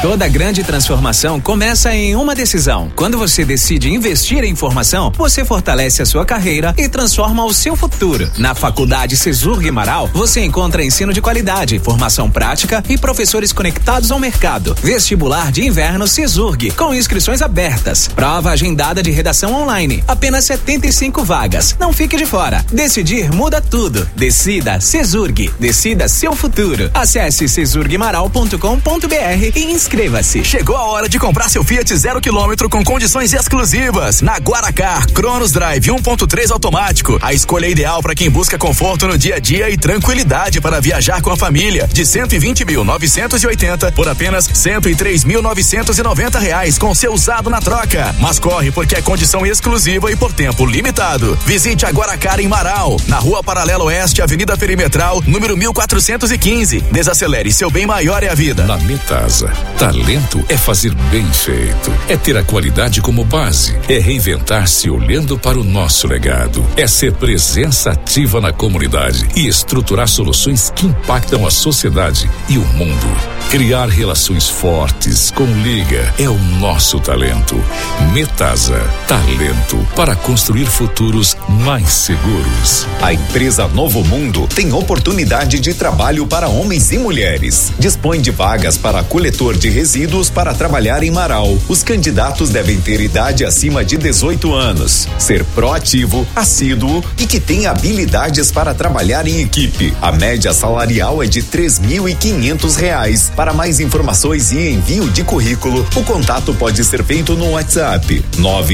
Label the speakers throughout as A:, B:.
A: Toda grande transformação começa em uma decisão. Quando você decide investir em formação, você fortalece a sua carreira e transforma o seu futuro. Na Faculdade Cesurg Marau, você encontra ensino de qualidade, formação prática e professores conectados ao mercado. Vestibular de inverno Cesurg, com inscrições abertas. Prova agendada de redação online. Apenas 75 vagas. Não fique de fora. Decidir muda tudo. Decida Cesurg. Decida seu futuro. Acesse cesurgmaral.com.br e inscreva-se.
B: Chegou a hora de comprar seu Fiat 0 km com condições exclusivas. Na Guaracar, Cronos Drive 1.3 automático. A escolha ideal para quem busca conforto no dia a dia e tranquilidade para viajar com a família. De 120.980 por apenas R$103.990 com seu usado na troca. Mas corre porque é condição exclusiva e por tempo limitado. Visite a Guaracar em Marau, na Rua Paralela Oeste, Avenida Perimetral, número 1415. Desacelere, seu bem maior é a vida.
C: Na Metasa, talento é fazer bem feito, é ter a qualidade como base, é reinventar-se olhando para o nosso legado, é ser presença ativa na comunidade e estruturar soluções que impactam a sociedade e o mundo. Criar relações fortes com Liga é o nosso talento. Metasa, talento para construir futuros mais seguros.
D: A empresa Novo Mundo tem oportunidade de trabalho para homens e mulheres. Dispõe de vagas para coletor de resíduos para trabalhar em Marau. Os candidatos devem ter idade acima de 18 anos, ser proativo, assíduo e que tenha habilidades para trabalhar em equipe. A média salarial é de R$3.500. Para mais informações e envio de currículo, o contato pode ser feito no WhatsApp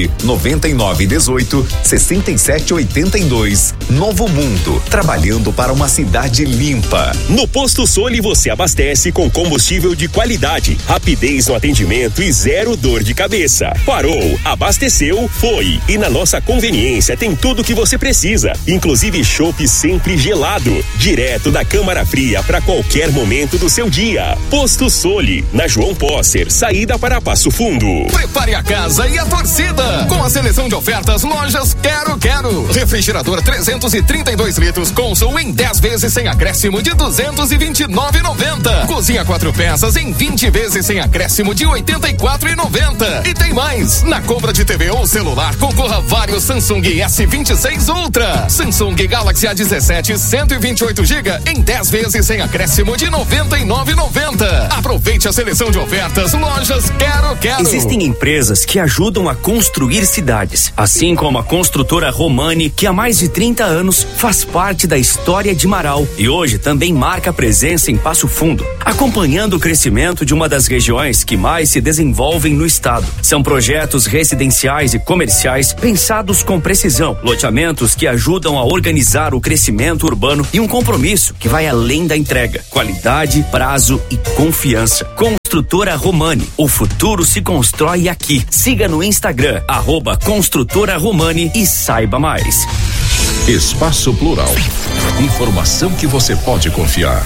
D: 99918-6782. Novo Mundo, trabalhando para uma cidade limpa.
E: No Posto Soli você abastece com combustível de qualidade, rapidez no atendimento e zero dor de cabeça. Parou, abasteceu, foi. E na nossa conveniência tem tudo que você precisa, inclusive chopp sempre gelado, direto da câmara fria para qualquer momento do seu dia. Posto Soli, na João Posser, saída para Passo Fundo.
F: Prepare a casa e a torcida com a seleção de ofertas Lojas Quero Quero. Refrigerador 332 litros Consul em 10 vezes sem acréscimo de R$229,90. Cozinha 4 peças em 20 vezes sem acréscimo de R$84,90. E tem mais, na compra de TV ou celular concorra a vários Samsung S26 Ultra, Samsung Galaxy A17 128 GB em 10 vezes sem acréscimo de R$99,90. Aproveite a seleção de ofertas Lojas Quero Quero.
G: Existem empresas que ajudam a construir cidades, assim como a construtora Romani, que há mais de 30 anos faz parte da história de Marau e hoje também marca presença em Passo Fundo, acompanhando o crescimento de uma das regiões que mais se desenvolvem no estado. São projetos residenciais e comerciais pensados com precisão, loteamentos que ajudam a organizar o crescimento urbano e um compromisso que vai além da entrega, qualidade, prazo e confiança. Construtora Romani, o futuro se constrói aqui. Siga no Instagram, @Construtora Romani e saiba mais.
C: Espaço Plural. Informação que você pode confiar.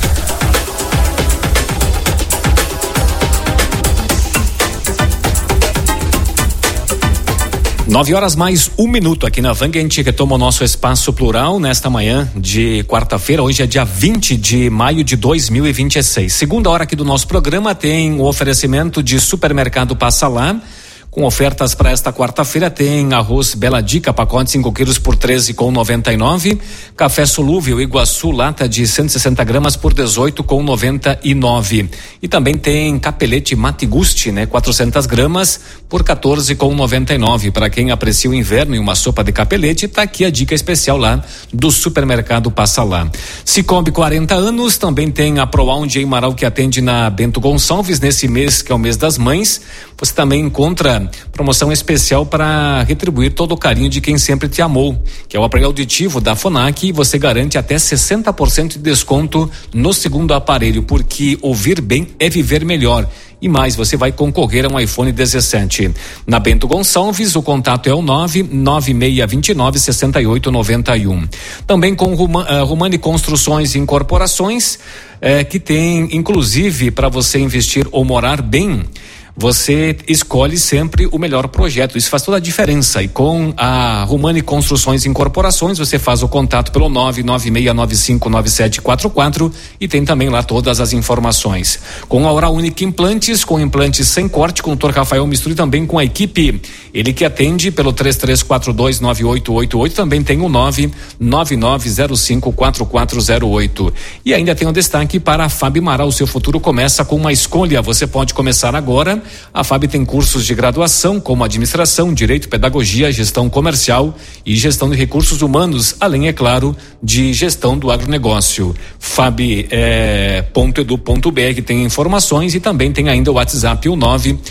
H: 9h mais 1 minuto aqui na Vang. A gente retoma o nosso Espaço Plural nesta manhã de quarta-feira. Hoje é dia 20 de maio de 2026. Segunda hora aqui do nosso programa tem o oferecimento de Supermercado Passa Lá. Com ofertas para esta quarta-feira tem arroz Bela Dica, pacote 5 quilos por R$13,99. Café solúvel Iguaçu, lata de 160 gramas por R$18,99. E também tem capelete Matigusti, 400 gramas por R$14,99. Para quem aprecia o inverno e uma sopa de capelete, tá aqui a dica especial lá do Supermercado Passa Lá. Cicobi 40 anos, também tem a ProAundi em Marau, que atende na Bento Gonçalves nesse mês, que é o mês das mães. Você também encontra promoção especial para retribuir todo o carinho de quem sempre te amou, que é o aparelho auditivo da Fonac, e você garante até 60% de desconto no segundo aparelho, porque ouvir bem é viver melhor. E mais, você vai concorrer a um iPhone 17. Na Bento Gonçalves, o contato é o 99629-6891. Também com Romani Construções e Incorporações, que tem, inclusive, para você investir ou morar bem, você escolhe sempre o melhor projeto. Isso faz toda a diferença. E com a Romani Construções e Incorporações, você faz o contato pelo 996959744 e tem também lá todas as informações. Com a Oral Unique Implantes, com implantes sem corte, com o Dr. Rafael Misturi, também com a equipe. Ele que atende pelo 33429888, também tem o 999054408. E ainda tem um destaque para a FAB Marau. O seu futuro começa com uma escolha. Você pode começar agora. A FAB tem cursos de graduação como administração, direito, pedagogia, gestão comercial e gestão de recursos humanos, além, é claro, de gestão do agronegócio. FAB.edu.br tem informações e também tem ainda o WhatsApp, o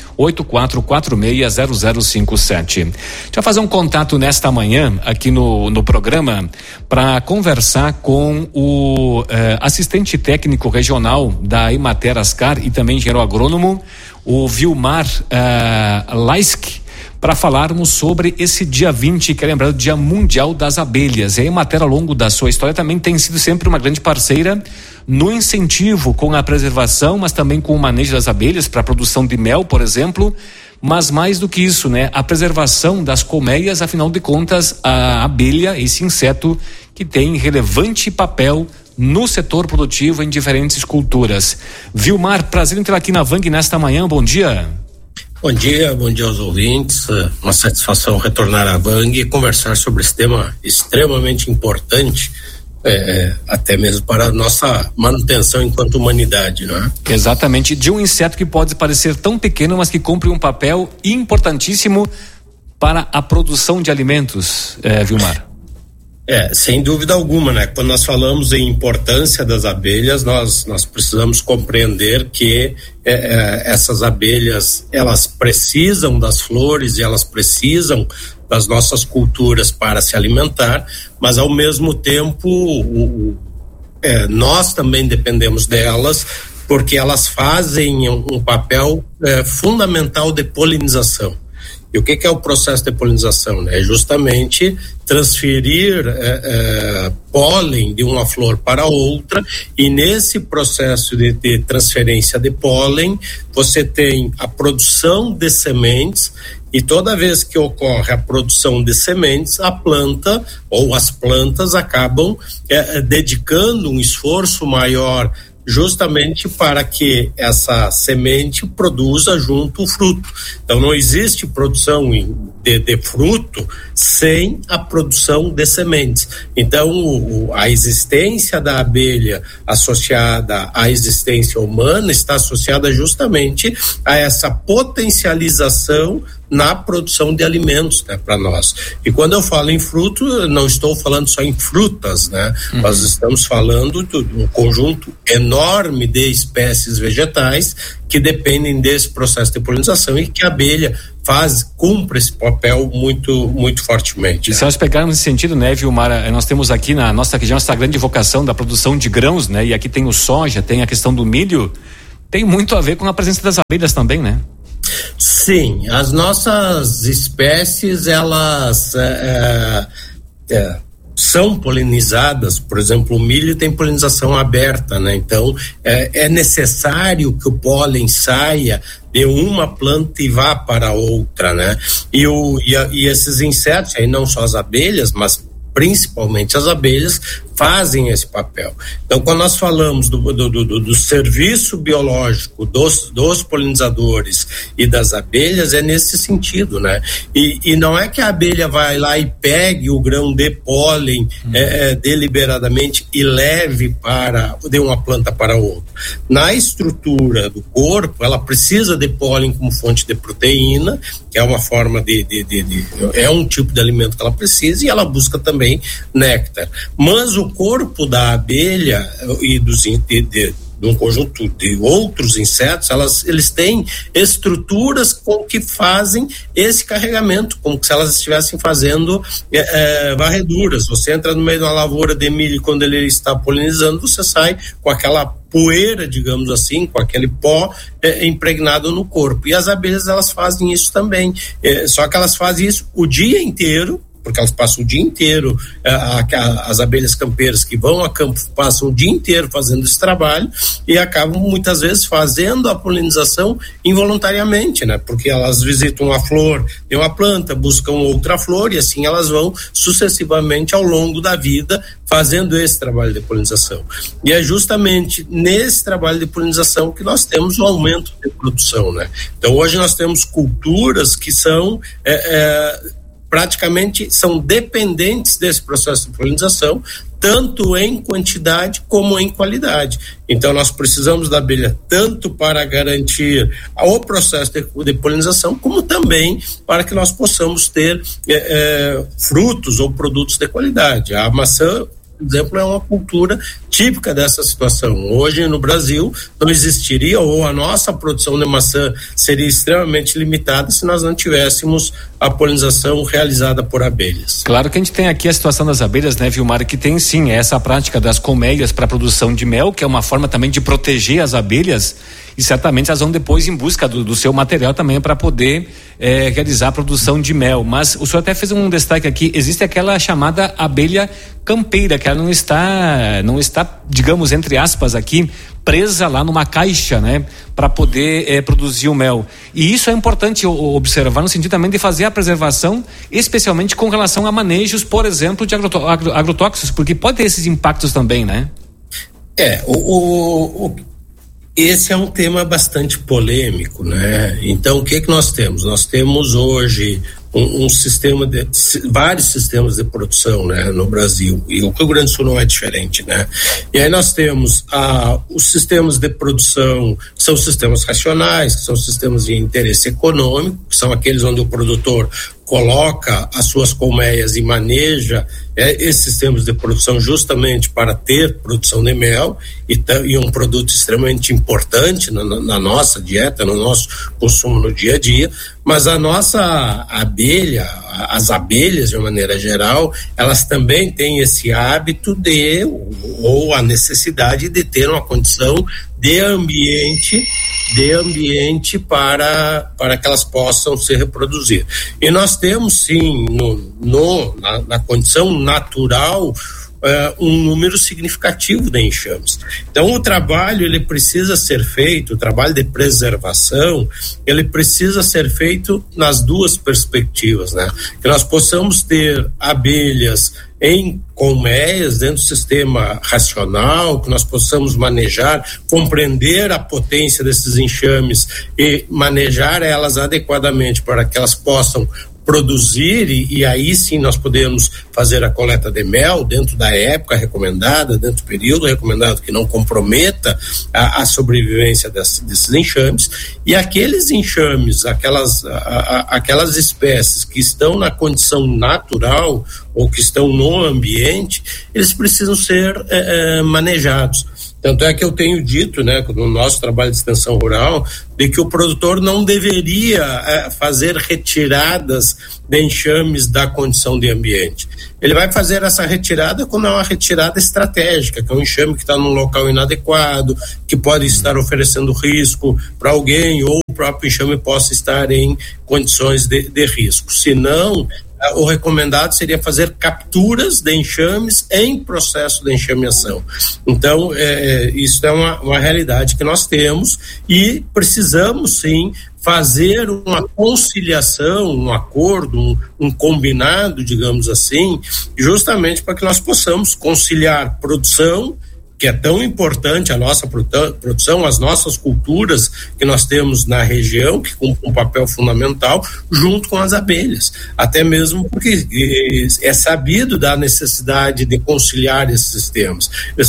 H: 984460057. Deixa eu fazer um contato nesta manhã aqui no programa para conversar com o assistente técnico regional da Emater Ascar e também engenheiro agrônomo, o Vilmar Laisk, para falarmos sobre esse dia 20, que é lembrado, Dia Mundial das Abelhas. E a Emater, ao longo da sua história, também tem sido sempre uma grande parceira no incentivo com a preservação, mas também com o manejo das abelhas para a produção de mel, por exemplo. Mas mais do que isso, né? A preservação das colmeias, afinal de contas, a abelha, esse inseto que tem relevante papel no setor produtivo em diferentes culturas. Vilmar, prazer em ter aqui na Vang nesta manhã, bom dia.
I: Bom dia aos ouvintes, uma satisfação retornar à Vang e conversar sobre esse tema extremamente importante, até mesmo para a nossa manutenção enquanto humanidade, não é?
H: Exatamente, de um inseto que pode parecer tão pequeno, mas que cumpre um papel importantíssimo para a produção de alimentos, Vilmar.
I: Sem dúvida alguma, né? Quando nós falamos em importância das abelhas, nós precisamos compreender que essas abelhas, elas precisam das flores e elas precisam das nossas culturas para se alimentar, mas ao mesmo tempo nós também dependemos delas, porque elas fazem um papel fundamental de polinização. E o que é o processo de polinização? Né? É justamente transferir pólen de uma flor para outra, e nesse processo de transferência de pólen, você tem a produção de sementes, e toda vez que ocorre a produção de sementes, a planta ou as plantas acabam dedicando um esforço maior justamente para que essa semente produza junto o fruto. Então não existe produção de fruto sem a produção de sementes. Então a existência da abelha associada à existência humana está associada justamente a essa potencialização na produção de alimentos, né, para nós. E quando eu falo em fruto, não estou falando só em frutas, né? Nós estamos falando de um conjunto enorme de espécies vegetais que dependem desse processo de polinização e que a abelha cumpre esse papel muito, muito fortemente.
H: E se nós pegarmos esse sentido, né, Vilmar, nós temos aqui na nossa região essa grande vocação da produção de grãos, né? E aqui tem o soja, tem a questão do milho, tem muito a ver com a presença das abelhas também, né?
I: Sim, as nossas espécies, elas são polinizadas. Por exemplo, o milho tem polinização aberta, né? Então é necessário que o pólen saia de uma planta e vá para outra, né? E esses insetos, aí não só as abelhas, mas principalmente as abelhas, fazem esse papel. Então, quando nós falamos do serviço biológico dos polinizadores e das abelhas, é nesse sentido, né? E não é que a abelha vai lá e pegue o grão de pólen deliberadamente e leve de uma planta para outra. Na estrutura do corpo, ela precisa de pólen como fonte de proteína, que é uma forma é um tipo de alimento que ela precisa, e ela busca também néctar. Mas o corpo da abelha e de um conjunto de outros insetos, eles têm estruturas com que fazem esse carregamento, como se elas estivessem fazendo varreduras. Você entra no meio de uma lavoura de milho, quando ele está polinizando, você sai com aquela poeira, digamos assim, com aquele pó impregnado no corpo. E as abelhas, elas fazem isso também, só que elas fazem isso o dia inteiro, porque elas passam o dia inteiro, as abelhas campeiras que vão a campo passam o dia inteiro fazendo esse trabalho e acabam muitas vezes fazendo a polinização involuntariamente, né? Porque elas visitam a flor de uma planta, buscam outra flor e assim elas vão sucessivamente ao longo da vida fazendo esse trabalho de polinização. E é justamente nesse trabalho de polinização que nós temos o aumento de produção, né? Então hoje nós temos culturas que são praticamente são dependentes desse processo de polinização, tanto em quantidade como em qualidade. Então nós precisamos da abelha tanto para garantir o processo de polinização, como também para que nós possamos ter frutos ou produtos de qualidade. A maçã, por exemplo, é uma cultura típica dessa situação. Hoje no Brasil não existiria, ou a nossa produção de maçã seria extremamente limitada se nós não tivéssemos a polinização realizada por abelhas.
H: Claro que a gente tem aqui a situação das abelhas, né, Vilmar, que tem sim essa prática das colmeias para a produção de mel, que é uma forma também de proteger as abelhas, e certamente elas vão depois em busca do seu material também para poder realizar a produção de mel. Mas o senhor até fez um destaque aqui, existe aquela chamada abelha campeira, que ela não está, digamos, entre aspas aqui, presa lá numa caixa, né, para poder produzir o mel. E isso é importante observar no sentido também de fazer a preservação, especialmente com relação a manejos, por exemplo, de agrotóxicos, porque pode ter esses impactos também, né?
I: Esse é um tema bastante polêmico, né? Então, o que nós temos? Nós temos hoje um sistema vários sistemas de produção, né, no Brasil, e o Rio Grande do Sul não é diferente, né? E aí nós temos os sistemas de produção, que são sistemas racionais, que são sistemas de interesse econômico, que são aqueles onde o produtor coloca as suas colmeias e maneja esses sistemas de produção justamente para ter produção de mel e um produto extremamente importante na nossa dieta, no nosso consumo no dia a dia. Mas a nossa abelha, as abelhas de uma maneira geral, elas também têm esse hábito ou a necessidade de ter uma condição de ambiente para que elas possam se reproduzir. E nós temos sim na condição natural um número significativo de enxames. Então o trabalho ele precisa ser feito, o trabalho de preservação ele precisa ser feito nas duas perspectivas, né? Que nós possamos ter abelhas em colmeias dentro do sistema racional, que nós possamos manejar, compreender a potência desses enxames e manejar elas adequadamente para que elas possam produzir e aí sim nós podemos fazer a coleta de mel dentro da época recomendada, dentro do período recomendado que não comprometa a sobrevivência desses enxames, e aqueles enxames, aquelas espécies que estão na condição natural ou que estão no ambiente, eles precisam ser manejados. Tanto é que eu tenho dito, né, no nosso trabalho de extensão rural, de que o produtor não deveria fazer retiradas de enxames da condição de ambiente. Ele vai fazer essa retirada quando é uma retirada estratégica, que é um enxame que está num local inadequado, que pode estar oferecendo risco para alguém, ou o próprio enxame possa estar em condições de risco. Se não, o recomendado seria fazer capturas de enxames em processo de enxameação. Então, isso é uma realidade que nós temos e precisamos, sim, fazer uma conciliação, um acordo, um combinado, digamos assim, justamente para que nós possamos conciliar produção, que é tão importante a nossa produção, as nossas culturas que nós temos na região, que cumprem um papel fundamental, junto com as abelhas. Até mesmo porque é sabido da necessidade de conciliar esses sistemas. Eles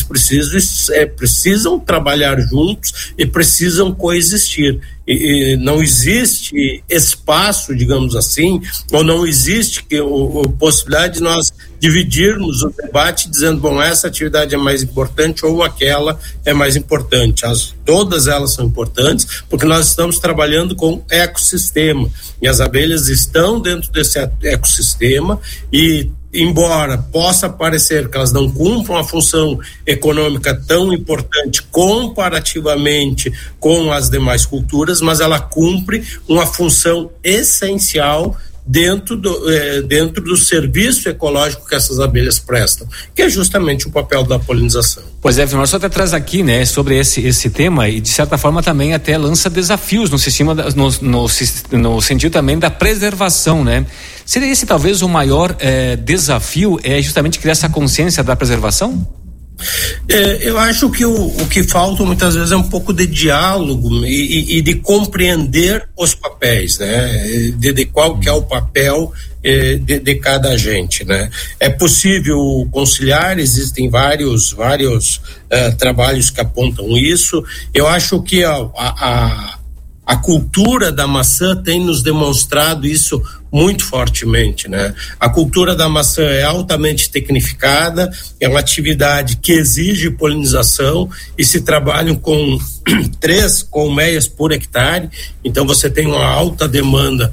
I: precisam trabalhar juntos e precisam coexistir. E não existe espaço, digamos assim, ou não existe possibilidade de nós dividirmos o debate dizendo, bom, essa atividade é mais importante ou aquela é mais importante. Todas elas são importantes porque nós estamos trabalhando com ecossistema e as abelhas estão dentro desse ecossistema e embora possa parecer que elas não cumprem uma função econômica tão importante comparativamente com as demais culturas, mas ela cumpre uma função essencial dentro do serviço ecológico que essas abelhas prestam, que é justamente o papel da polinização.
H: Pois é, Vilmar, só até traz aqui, né, sobre esse tema e de certa forma também até lança desafios no sentido também da preservação, né? Seria esse talvez o maior desafio, justamente criar essa consciência da preservação?
I: Eu acho que o que falta muitas vezes é um pouco de diálogo e de compreender os papéis, né? De qual que é o papel de cada agente, né? É possível conciliar, existem vários trabalhos que apontam isso. Eu acho que a cultura da maçã tem nos demonstrado isso muito fortemente, né? A cultura da maçã é altamente tecnificada, é uma atividade que exige polinização e se trabalham com 3 colmeias por hectare, então você tem uma alta demanda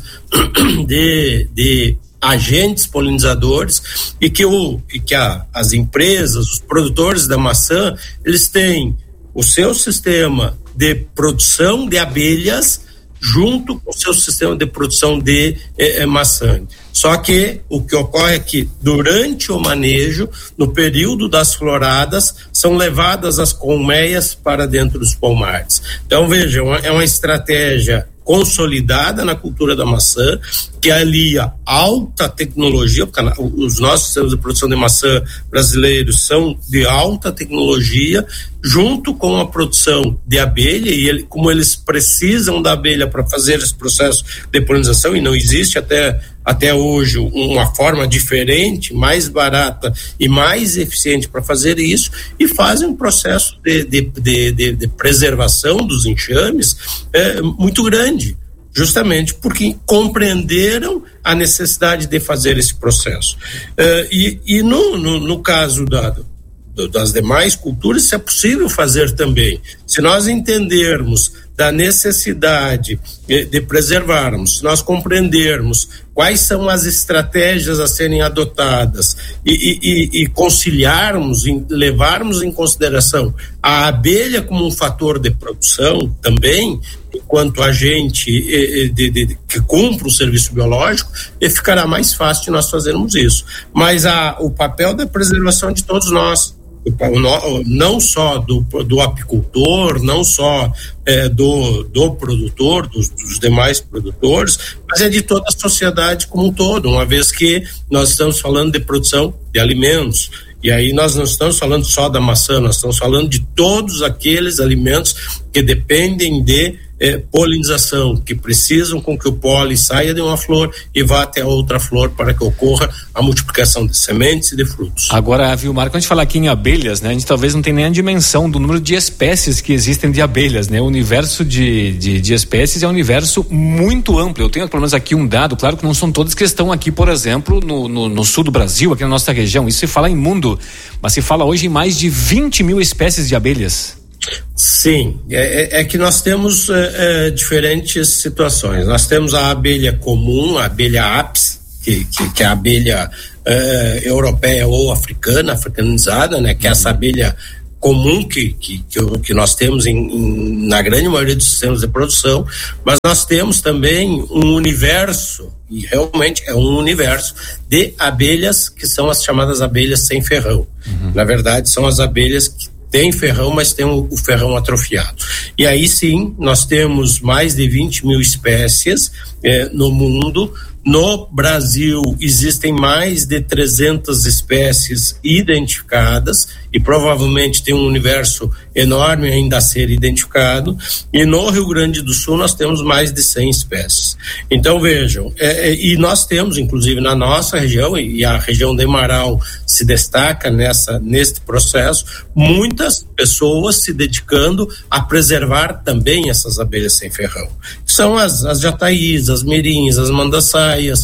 I: de agentes polinizadores e que as empresas, os produtores da maçã, eles têm o seu sistema de produção de abelhas junto com o seu sistema de produção de maçã. Só que o que ocorre é que durante o manejo, no período das floradas, são levadas as colmeias para dentro dos pomares. Então vejam, é uma estratégia consolidada na cultura da maçã, que alia alta tecnologia, porque os nossos sistemas de produção de maçã brasileiros são de alta tecnologia, junto com a produção de abelha, e como eles precisam da abelha para fazer esse processo de polinização, e não existe até hoje uma forma diferente, mais barata e mais eficiente para fazer isso, e fazem um processo de preservação dos enxames muito grande, justamente porque compreenderam a necessidade de fazer esse processo. E no caso das demais culturas, isso é possível fazer também. Se nós entendermos da necessidade de preservarmos, se nós compreendermos quais são as estratégias a serem adotadas e conciliarmos, levarmos em consideração a abelha como um fator de produção também, enquanto agente que cumpre o serviço biológico, ficará mais fácil de nós fazermos isso. Mas o papel da preservação é de todos nós, não só do apicultor, não só do produtor, dos demais produtores, mas é de toda a sociedade como um todo, uma vez que nós estamos falando de produção de alimentos. E aí nós não estamos falando só da maçã, nós estamos falando de todos aqueles alimentos que dependem de polinização, que precisam com que o pólen saia de uma flor e vá até a outra flor para que ocorra a multiplicação de sementes e de frutos.
H: Agora, Vilmar, quando a gente fala aqui em abelhas, né, a gente talvez não tenha nem a dimensão do número de espécies que existem de abelhas, né? O universo de espécies é um universo muito amplo. Eu tenho pelo menos aqui um dado, claro que não são todas que estão aqui, por exemplo, no sul do Brasil, aqui na nossa região. Isso se fala em mundo, mas se fala hoje em mais de 20 mil espécies de abelhas.
I: Sim, é que nós temos diferentes situações. Nós temos a abelha comum, a abelha apis, que é a abelha europeia ou africanizada, né? Que é essa abelha comum que nós temos na grande maioria dos sistemas de produção, mas nós temos também um universo, e realmente é um universo de abelhas que são as chamadas abelhas sem ferrão. Uhum. Na verdade, são as abelhas que tem ferrão, mas tem o ferrão atrofiado. E aí sim, nós temos mais de 20 mil espécies no mundo. No Brasil existem mais de 300 espécies identificadas e provavelmente tem um universo enorme ainda a ser identificado, e no Rio Grande do Sul nós temos mais de 100 espécies. Então vejam, e nós temos inclusive na nossa região, e a região de Marau se destaca neste processo, muitas pessoas se dedicando a preservar também essas abelhas sem ferrão. São as jataís, as mirins, as mandaçaias,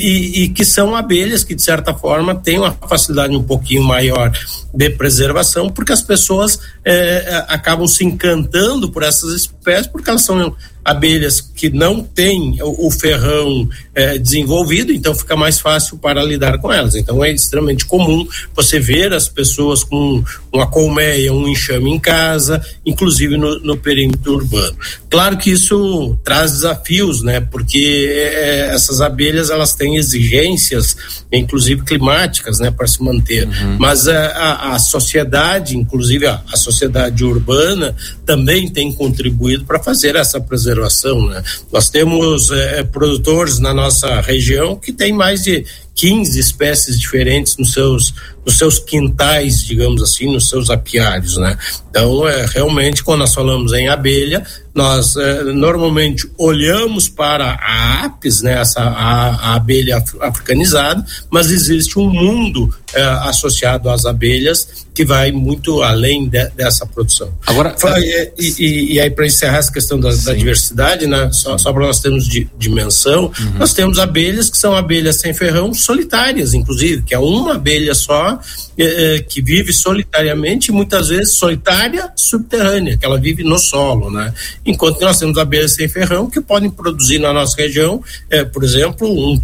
I: e que são abelhas que de certa forma têm uma facilidade um pouquinho maior de preservação, porque as pessoas acabam se encantando por essas espécies, porque elas são abelhas que não têm o ferrão desenvolvido, então fica mais fácil para lidar com elas. Então é extremamente comum você ver as pessoas com uma colmeia, um enxame em casa, inclusive no perímetro urbano. Claro que isso traz desafios, né? Porque essas abelhas, elas têm exigências, inclusive climáticas, né? Para se manter. Mas a sociedade, inclusive a sociedade urbana, também tem contribuído para fazer essa preservação, né? Nós temos produtores na nossa região que tem mais de 15 espécies diferentes nos seus quintais, digamos assim, nos seus apiários, né? Então, realmente, quando nós falamos em abelha, nós normalmente olhamos para a apis, né, a abelha africanizada, mas existe um mundo associado às abelhas que vai muito além dessa produção. Agora, e aí, para encerrar essa questão da diversidade, né, só para nós termos dimensão, nós temos abelhas que são abelhas sem ferrão, solitárias, inclusive, que é uma abelha só, que vive solitariamente, muitas vezes solitária subterrânea, que ela vive no solo, né? Enquanto que nós temos abelhas sem ferrão que podem produzir na nossa região, por exemplo, 1,2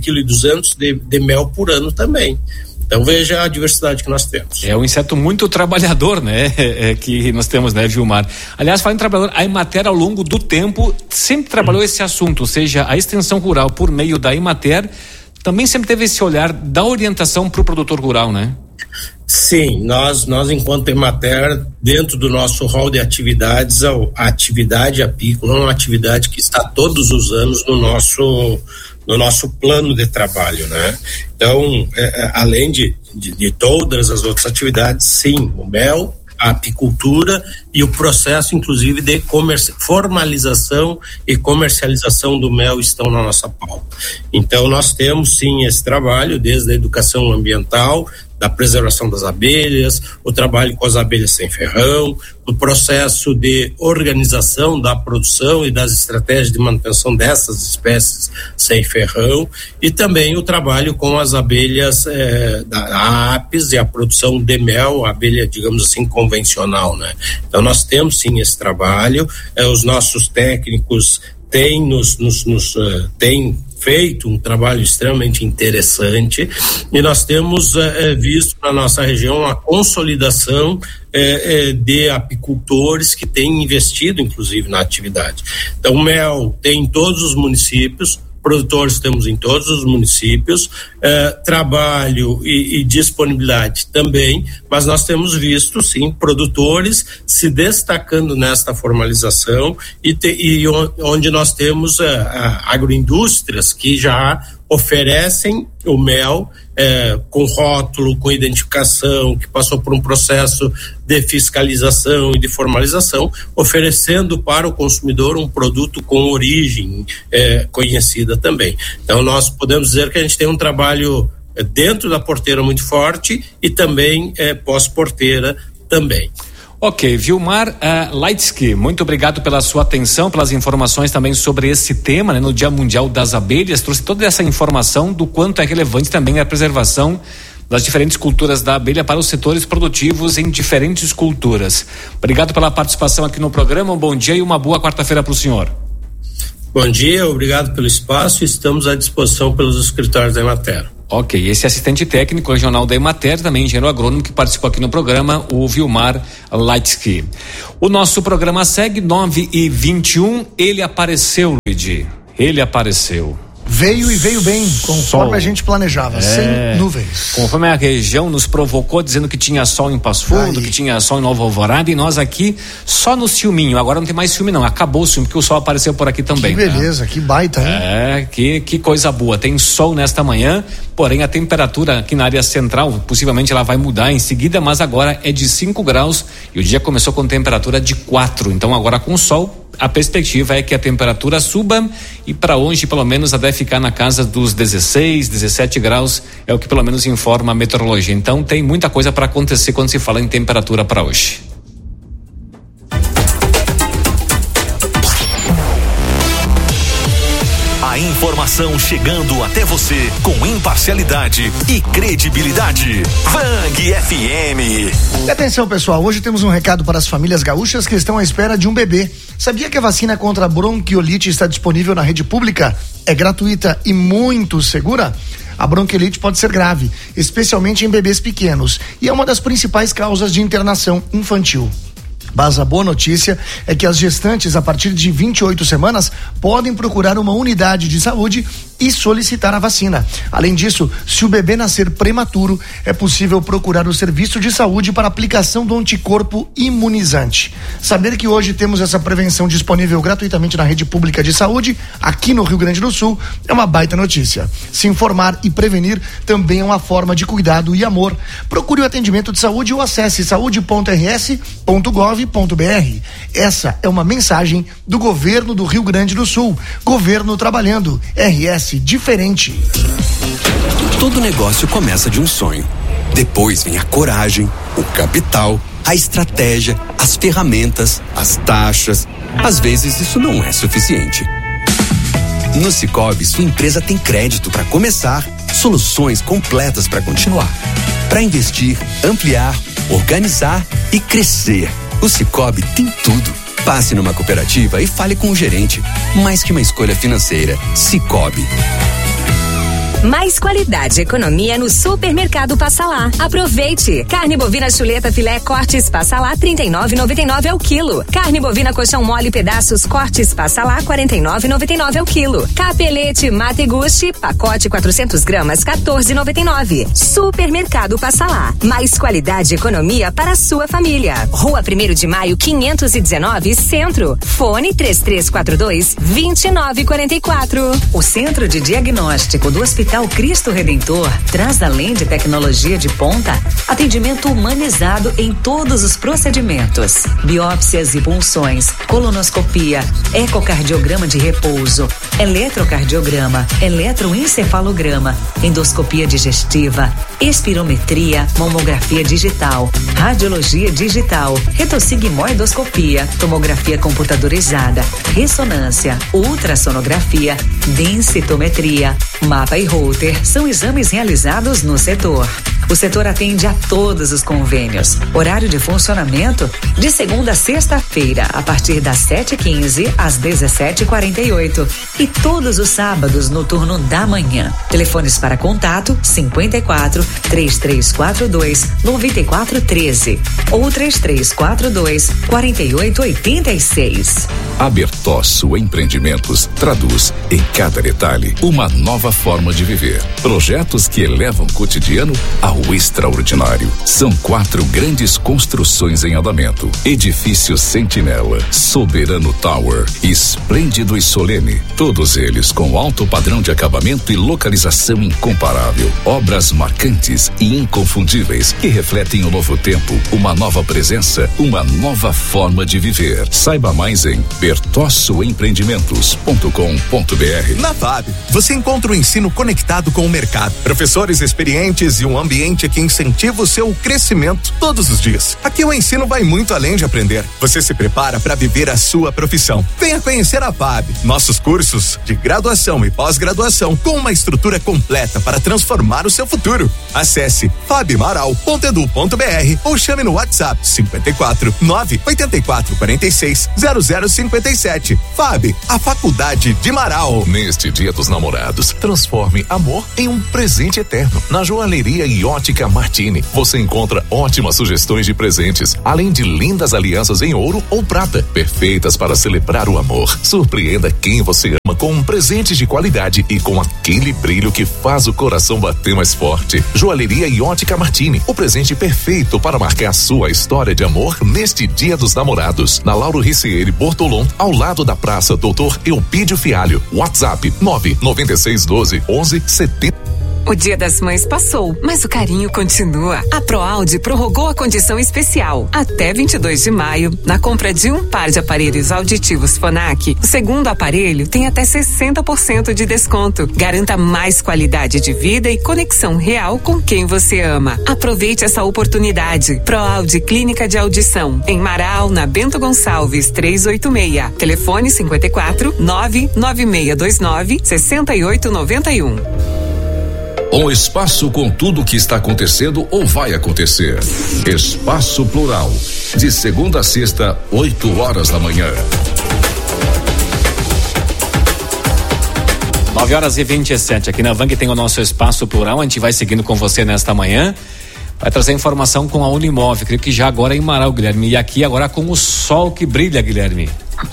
I: kg de mel por ano também. Então veja a diversidade que nós temos. É um inseto muito trabalhador, né? Que nós temos, né, Vilmar? Aliás, falando em trabalhador, a Emater ao longo do tempo sempre trabalhou esse assunto, ou seja, a extensão rural por meio da Emater também sempre teve esse olhar da orientação para o produtor rural, né? Sim, nós enquanto Emater, dentro do nosso rol de atividades, a atividade apícola é uma atividade que está todos os anos no nosso plano de trabalho, né? Então, além de todas as outras atividades, sim, o mel, a apicultura e o processo, inclusive, de formalização e comercialização do mel estão na nossa pauta. Então, nós temos, sim, esse trabalho, desde a educação ambiental, da preservação das abelhas, o trabalho com as abelhas sem ferrão, o processo de organização da produção e das estratégias de manutenção dessas espécies sem ferrão, e também o trabalho com as abelhas da apis e a produção de mel, a abelha, digamos assim, convencional, né? Então nós temos sim esse trabalho, os nossos técnicos têm têm feito um trabalho extremamente interessante e nós temos visto na nossa região a consolidação de apicultores que têm investido inclusive na atividade. Então o mel tem em todos os municípios, produtores temos em todos os municípios, trabalho e disponibilidade também, mas nós temos visto sim produtores se destacando nesta formalização e onde nós temos agroindústrias que já oferecem o mel com rótulo, com identificação, que passou por um processo de fiscalização e de formalização, oferecendo para o consumidor um produto com origem conhecida também. Então nós podemos dizer que a gente tem um trabalho dentro da porteira muito forte e também pós-porteira também. Ok, Vilmar Leitsky, muito obrigado pela sua atenção, pelas informações também sobre esse tema, né, no Dia Mundial das Abelhas, trouxe toda essa informação do quanto é relevante também a preservação das diferentes culturas da abelha para os setores produtivos em diferentes culturas. Obrigado pela participação aqui no programa, um bom dia e uma boa quarta-feira para o senhor. Bom dia, obrigado pelo espaço, estamos à disposição pelos escritórios da Emater. Ok, esse assistente técnico regional da Emater, também engenheiro agrônomo que participou aqui no programa, o Vilmar Leitsky. O nosso programa segue 9h21, ele apareceu, Luigi, ele apareceu.
J: Veio e veio bem, conforme a gente planejava, sem nuvens. Conforme a região nos provocou, dizendo que tinha sol em Passo Fundo, que tinha sol em Nova Alvorada, e nós aqui só no ciúminho. Agora não tem mais ciúme não, acabou o ciúme, porque o sol apareceu por aqui também. Que beleza, que baita, hein? Que coisa boa, tem sol nesta manhã, porém a temperatura aqui na área central, possivelmente ela vai mudar em seguida, mas agora é de 5 graus e o dia começou com temperatura de 4, então agora com sol, a perspectiva é que a temperatura suba e para hoje pelo menos deve ficar na casa dos 16, 17 graus, é o que pelo menos informa a meteorologia. Então tem muita coisa para acontecer quando se fala em temperatura para hoje.
B: informação chegando até você com imparcialidade e credibilidade. Vang FM.
J: E atenção, pessoal, hoje temos um recado para as famílias gaúchas que estão à espera de um bebê. Sabia que a vacina contra a bronquiolite está disponível na rede pública? É gratuita e muito segura? A bronquiolite pode ser grave, especialmente em bebês pequenos, e é uma das principais causas de internação infantil. Mas a boa notícia é que as gestantes a partir de 28 semanas podem procurar uma unidade de saúde e solicitar a vacina. Além disso, se o bebê nascer prematuro, é possível procurar o serviço de saúde para aplicação do anticorpo imunizante. Saber que hoje temos essa prevenção disponível gratuitamente na rede pública de saúde, aqui no Rio Grande do Sul, é uma baita notícia. Se informar e prevenir também é uma forma de cuidado e amor. Procure o atendimento de saúde ou acesse saude.rs.gov.br. Essa é uma mensagem do governo do Rio Grande do Sul. Governo trabalhando. RS diferente.
K: Todo negócio começa de um sonho. Depois vem a coragem, o capital, a estratégia, as ferramentas, as taxas. Às vezes isso não é suficiente. No Sicoob, sua empresa tem crédito para começar, soluções completas para continuar, para investir, ampliar, organizar e crescer. O Sicoob tem tudo. Passe numa cooperativa e fale com o gerente. Mais que uma escolha financeira, Sicoob.
L: Mais qualidade e economia no Supermercado Passa Lá. Aproveite! Carne bovina chuleta filé cortes Passa Lá, R$39,99 ao quilo. Carne bovina colchão mole pedaços cortes Passa Lá, R$49,99 ao quilo. Capelete Mate Gusti, pacote 400 gramas, R$14,99. Supermercado Passa Lá. Mais qualidade e economia para a sua família. Rua 1º de Maio, 519, Centro. Fone 3342-2944.
M: O Centro de Diagnóstico do Hospital Cristo Redentor traz, além de tecnologia de ponta, atendimento humanizado em todos os procedimentos: biópsias e punções, colonoscopia, ecocardiograma de repouso, eletrocardiograma, eletroencefalograma, endoscopia digestiva, espirometria, mamografia digital, radiologia digital, retossigmoidoscopia, tomografia computadorizada, ressonância, ultrassonografia, densitometria, mapa e router são exames realizados no setor. O setor atende a todos os convênios. Horário de funcionamento de segunda a sexta-feira, a partir das 7h15 às 17h48. E todos os sábados no turno da manhã. Telefones para contato 54 3342 9413 ou 3342 4886.
C: A Bertosso Empreendimentos traduz em cada detalhe uma nova forma de viver. Projetos que elevam o cotidiano ao extraordinário. São 4 grandes construções em andamento: Edifício Sentinela, Soberano Tower, Esplêndido e Solene. Todos eles com alto padrão de acabamento e localização incomparável. Obras marcantes e inconfundíveis que refletem um novo tempo, uma nova presença, uma nova forma de viver. Saiba mais em bertossoempreendimentos.com.br.
B: Na FAB, você encontra o ensino conectado com o mercado, professores experientes e um ambiente que incentiva o seu crescimento todos os dias. Aqui o ensino vai muito além de aprender. Você se prepara para viver a sua profissão. Venha conhecer a FAB, nossos cursos de graduação e pós-graduação com uma estrutura completa para transformar o seu futuro. Acesse fabmaral.edu.br ou chame no WhatsApp 54 984 46 0057. FAB, a Faculdade de Marau.
C: Neste Dia dos Namorados, transforme amor em um presente eterno. Na Joalheria e Ótica Martini, você encontra ótimas sugestões de presentes, além de lindas alianças em ouro ou prata, perfeitas para celebrar o amor. Surpreenda quem você ama com presentes de qualidade e com aquele brilho que faz o coração bater mais forte. Joalheria e Ótica Martini, o presente perfeito para marcar sua história de amor neste Dia dos Namorados. Na Lauro Ricieri Bortolom, ao lado da Praça Doutor Eupídio Fialho. WhatsApp 99612 1170.
N: O Dia das Mães passou, mas o carinho continua. A ProAudio prorrogou a condição especial. Até 22 de maio, na compra de um par de aparelhos auditivos Phonak, o segundo aparelho tem até 60% de desconto. Garanta mais qualidade de vida e conexão real com quem você ama. Aproveite essa oportunidade. ProAudio Clínica de Audição, em Marau, na Bento Gonçalves 386. Telefone 54 99629 6891.
C: Um espaço com tudo o que está acontecendo ou vai acontecer. Espaço Plural, de segunda a sexta, 8 horas da manhã.
H: 9h27, aqui na Vang tem o nosso Espaço Plural, a gente vai seguindo com você nesta manhã, vai trazer informação com a Unimóvel, creio que já agora em Marau, Guilherme, e aqui agora com o sol que brilha, Guilherme.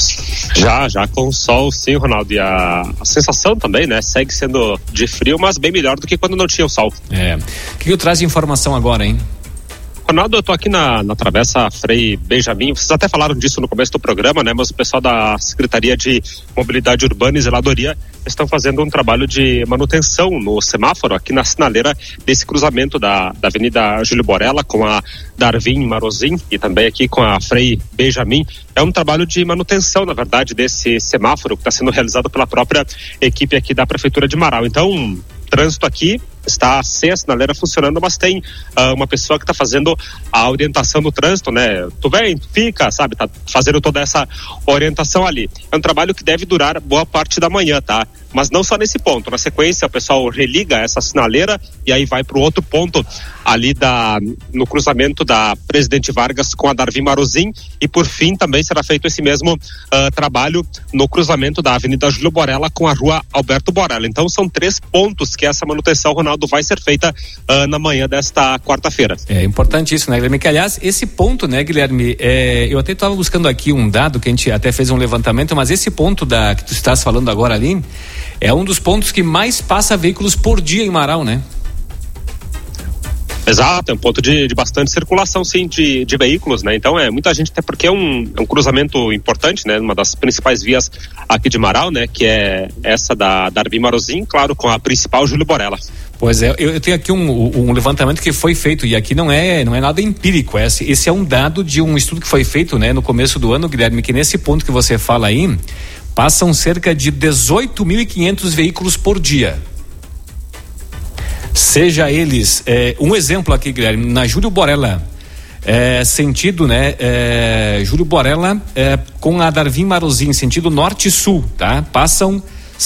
O: Já com o sol, sim, Ronaldo, e a sensação também, né, segue sendo de frio, mas bem melhor do que quando não tinha o sol.
H: O que eu traz de informação agora, hein?
O: Ronaldo, eu tô aqui na Travessa Frei Benjamin, vocês até falaram disso no começo do programa, né, mas o pessoal da Secretaria de Mobilidade Urbana e Zeladoria estão fazendo um trabalho de manutenção no semáforo aqui na sinaleira desse cruzamento da Avenida Júlio Borella com a Darvin Marozin e também aqui com a Frei Benjamin. É um trabalho de manutenção, na verdade, desse semáforo que está sendo realizado pela própria equipe aqui da Prefeitura de Marau. Então, trânsito aqui está sem a sinaleira funcionando, mas tem uma pessoa que está fazendo a orientação do trânsito, né? Tu vem, tu fica, sabe? Tá fazendo toda essa orientação ali. É um trabalho que deve durar boa parte da manhã, tá? Mas não só nesse ponto. Na sequência, o pessoal religa essa sinaleira e aí vai para o outro ponto ali no cruzamento da Presidente Vargas com a Darvin Marozin e por fim também será feito esse mesmo trabalho no cruzamento da Avenida Júlio Borella com a Rua Alberto Borella. Então são 3 pontos que essa manutenção, Ronaldo, vai ser feita na manhã desta quarta-feira.
H: É importante isso, né, Guilherme? Que, aliás, esse ponto, né, Guilherme, eu até estava buscando aqui um dado que a gente até fez um levantamento, mas esse ponto que tu estás falando agora ali é um dos pontos que mais passa veículos por dia em Marau, né?
O: Exato, é um ponto de bastante circulação, sim, de veículos, né? Então muita gente, até porque é um cruzamento importante, né? Uma das principais vias aqui de Marau, né? Que é essa da Darvin Marozin, claro, com a principal Júlio Borella.
H: Pois é, eu tenho aqui um levantamento que foi feito e aqui não é nada empírico, esse é um dado de um estudo que foi feito, né? No começo do ano, Guilherme, que nesse ponto que você fala aí, passam cerca de 18.500 veículos por dia. Seja eles, um exemplo aqui, Guilherme, na Júlio Borella, sentido, né, Júlio Borella com a Darvin Marozin, sentido norte-sul, tá? Passam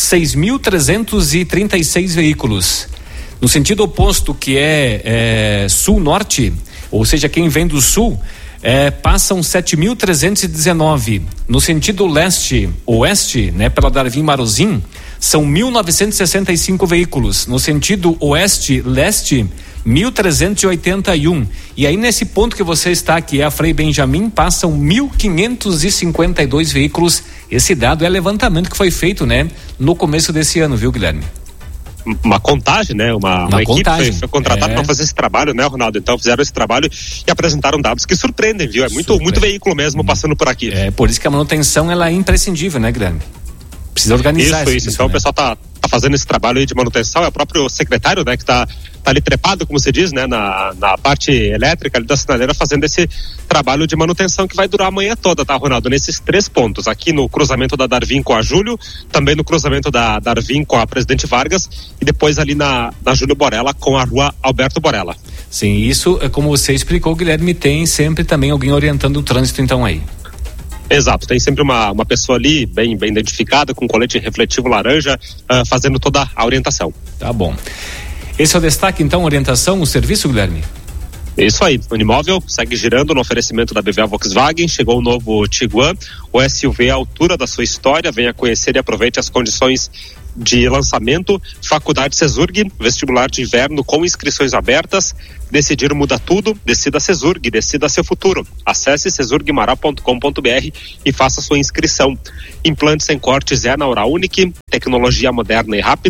H: 6.336 veículos. No sentido oposto, que é sul-norte, ou seja, quem vem do sul, passam 7.319. No sentido leste-oeste, né, pela Darvin Marozin, são 1.965 veículos. No sentido oeste-leste, 1.381. E aí nesse ponto que você está, que é a Frei Benjamin, passam 1.552 veículos. Esse dado é levantamento que foi feito, né, no começo desse ano, viu, Guilherme?
O: Uma contagem, né? Uma equipe foi contratada para fazer esse trabalho, né, Ronaldo? Então fizeram esse trabalho e apresentaram dados que surpreendem, viu? É muito veículo mesmo passando por aqui.
H: É por isso que a manutenção ela é imprescindível, né, Guilherme? Precisa organizar
O: isso. Então, né? O pessoal tá fazendo esse trabalho aí de manutenção, é o próprio secretário, né, que tá ali trepado, como se diz, né, na parte elétrica ali da sinaleira, fazendo esse trabalho de manutenção que vai durar a manhã toda, tá, Ronaldo? Nesses 3 pontos, aqui no cruzamento da Darvin com a Júlio, também no cruzamento da Darvin com a Presidente Vargas e depois ali na Júlio Borella com a Rua Alberto Borella.
H: Sim, isso, como você explicou, Guilherme, tem sempre também alguém orientando o trânsito, então, aí.
O: Exato, tem sempre uma pessoa ali bem identificada, com colete refletivo laranja, fazendo toda a orientação.
H: Tá bom. Esse é o destaque, então, orientação, o serviço, Guilherme?
O: Isso aí, o Unimóvel segue girando no oferecimento da BVA Volkswagen, chegou o novo Tiguan, o SUV à altura da sua história, venha conhecer e aproveite as condições de lançamento. Faculdade Cesurg, vestibular de inverno com inscrições abertas. Decidir muda tudo, decida Cesurg, decida seu futuro. Acesse cesurgmarau.com.br e faça sua inscrição. Implantes sem cortes na Oral Unique, tecnologia moderna e rápida.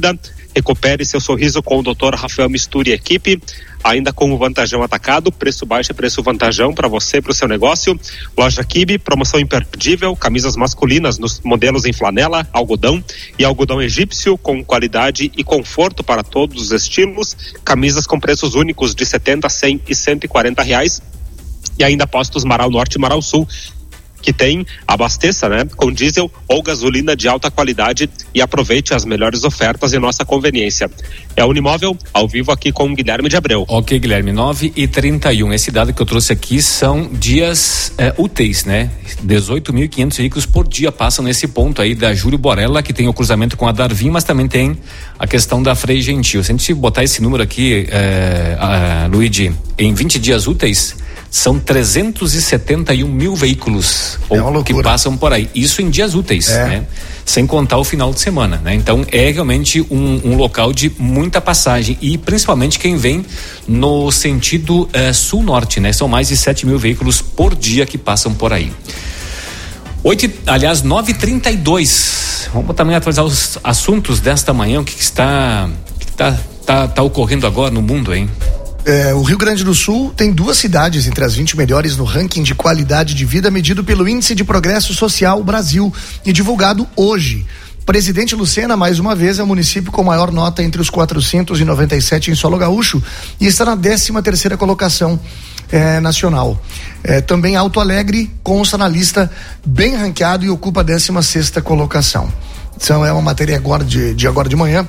O: Recupere seu sorriso com o Dr. Rafael Misturi e equipe. Ainda com o Vantajão Atacado, preço baixo é preço Vantajão para você, para o seu negócio. Loja Kibe, promoção imperdível, camisas masculinas nos modelos em flanela, algodão e algodão egípcio com qualidade e conforto para todos os estilos. Camisas com preços únicos de 70, 100 e 140 reais. E ainda postos Marau Norte e Marau Sul, que tem, abasteça, né, com diesel ou gasolina de alta qualidade e aproveite as melhores ofertas em nossa conveniência. É a Unimóvel, ao vivo aqui com o Guilherme de Abreu.
H: Ok, Guilherme, 9h31. Esse dado que eu trouxe aqui são dias úteis, né? 18.500 veículos por dia passam nesse ponto aí da Júlio Borella, que tem o cruzamento com a Darvim, mas também tem a questão da Frei Gentil. Se a gente botar esse número aqui, Luigi, em 20 dias úteis, são 371 mil veículos que passam por aí. Isso em dias úteis, né? Sem contar o final de semana, né? Então é realmente um local de muita passagem e principalmente quem vem no sentido sul-norte, né? São mais de 7 mil veículos por dia que passam por aí. 9h32. Vamos também atualizar os assuntos desta manhã. O que está ocorrendo agora no mundo, hein?
J: O Rio Grande do Sul tem 2 cidades entre as 20 melhores no ranking de qualidade de vida medido pelo Índice de Progresso Social Brasil e divulgado hoje. Presidente Lucena, mais uma vez, é o município com maior nota entre os 497 em solo gaúcho e está na 13ª colocação nacional. Também Alto Alegre consta na lista bem ranqueado e ocupa a 16ª colocação. Então é uma matéria agora de manhã,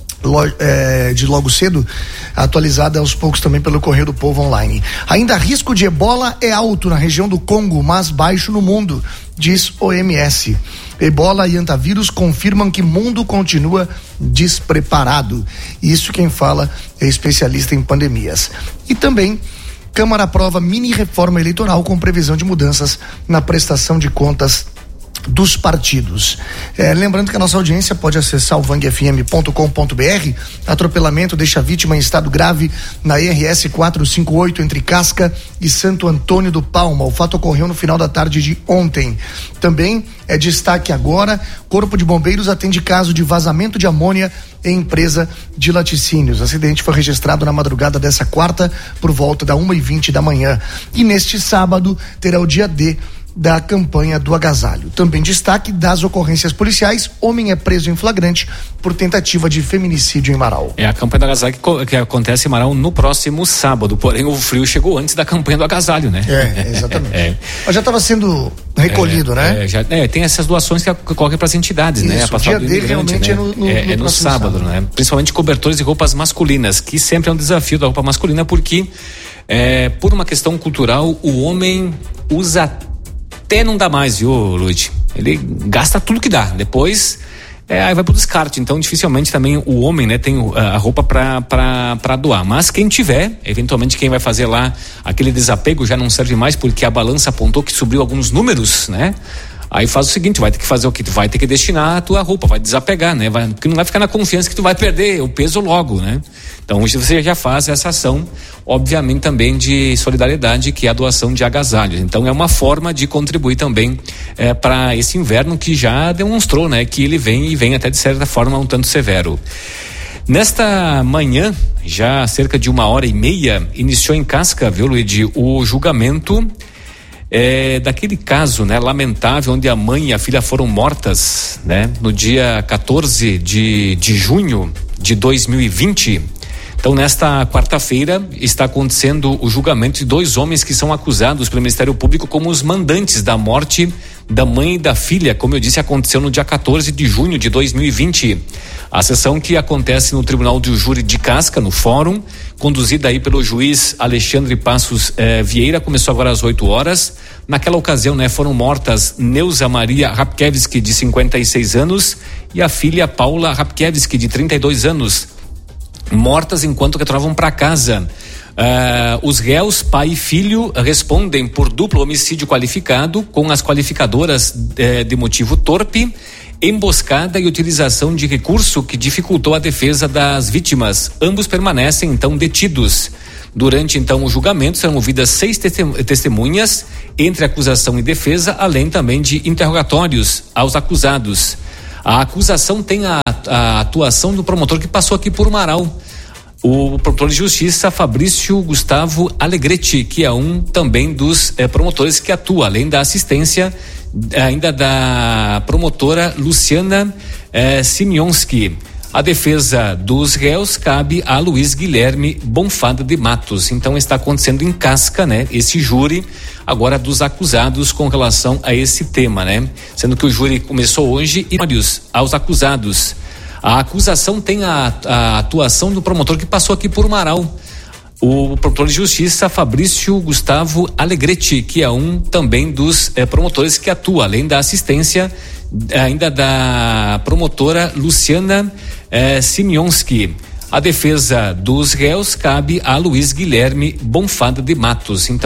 J: de logo cedo, atualizada aos poucos também pelo Correio do Povo Online. Ainda risco de ebola é alto na região do Congo, mas baixo no mundo, diz OMS. Ebola e antavírus confirmam que mundo continua despreparado. Isso quem fala é especialista em pandemias. E também Câmara aprova mini reforma eleitoral com previsão de mudanças na prestação de contas dos partidos. Lembrando que a nossa audiência pode acessar o vangfm.com.br. Atropelamento deixa a vítima em estado grave na RS 458 entre Casca e Santo Antônio do Palma. O fato ocorreu no final da tarde de ontem. Também é destaque agora: Corpo de Bombeiros atende caso de vazamento de amônia em empresa de laticínios. O acidente foi registrado na madrugada dessa quarta por volta da 1h20 da manhã. E neste sábado terá o dia D da campanha do agasalho. Também destaque das ocorrências policiais: homem é preso em flagrante por tentativa de feminicídio em Marau.
H: É a campanha do agasalho que acontece em Marau no próximo sábado, porém o frio chegou antes da campanha do agasalho, né?
J: Exatamente. Mas já estava sendo recolhido, né?
H: Tem essas doações que ocorrem para as entidades,
J: isso,
H: né?
J: O dia dele realmente, né?
H: No sábado, né? Principalmente cobertores e roupas masculinas, que sempre é um desafio da roupa masculina, porque por uma questão cultural o homem usa até não dá mais, viu, Luiz? Ele gasta tudo que dá. Depois, aí vai pro descarte. Então, dificilmente também o homem, né, tem a roupa pra doar. Mas quem tiver, eventualmente quem vai fazer lá aquele desapego já não serve mais, porque a balança apontou que subiu alguns números, né? Aí faz o seguinte, vai ter que fazer o que? Tu vai ter que destinar a tua roupa, vai desapegar, né? Porque não vai ficar na confiança que tu vai perder o peso logo, né? Então hoje você já faz essa ação, obviamente também de solidariedade, que é a doação de agasalhos. Então é uma forma de contribuir também para esse inverno que já demonstrou, né? Que ele vem até de certa forma um tanto severo. Nesta manhã, já cerca de 1h30, iniciou em Casca, viu, Luigi, o julgamento daquele caso, né, lamentável, onde a mãe e a filha foram mortas, né, no dia 14 de junho de 2020. Então, nesta quarta-feira, está acontecendo o julgamento de 2 homens que são acusados pelo Ministério Público como os mandantes da morte da mãe e da filha. Como eu disse, aconteceu no dia 14 de junho de 2020. A sessão que acontece no Tribunal do Júri de Casca, no Fórum, conduzida aí pelo juiz Alexandre Passos Vieira, começou agora às 8 horas. Naquela ocasião, né, foram mortas Neuza Maria Rapkevski, de 56 anos, e a filha Paula Rapkevski, de 32 anos, mortas enquanto retornavam para casa. Os réus, pai e filho, respondem por duplo homicídio qualificado, com as qualificadoras de motivo torpe, emboscada e utilização de recurso que dificultou a defesa das vítimas. Ambos permanecem então detidos. Durante então o julgamento serão ouvidas 6 testemunhas entre acusação e defesa, além também de interrogatórios aos acusados. A acusação tem a atuação do promotor que passou aqui por Marau, o promotor de justiça Fabrício Gustavo Alegretti, que é um também dos promotores que atua, além da assistência ainda da promotora Luciana Simeonski. A defesa dos réus cabe a Luiz Guilherme Bonfada de Matos. Então está acontecendo em casca, né? Esse júri agora dos acusados com relação a esse tema, né? Sendo que o júri começou hoje e aos acusados. A acusação tem a atuação do promotor que passou aqui por Marau, o promotor de justiça Fabrício Gustavo Alegretti, que é um também dos promotores que atua, além da assistência ainda da promotora Luciana Simeonski. A defesa dos réus cabe a Luiz Guilherme Bonfada de Matos. Então